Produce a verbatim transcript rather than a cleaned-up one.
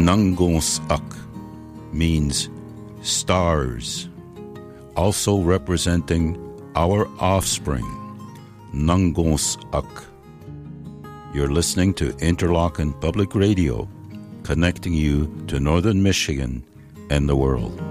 Nangons'ak means stars, also representing our offspring. Nangons'ak. You're listening to Interlochen Public Radio, connecting you to Northern Michigan and the world.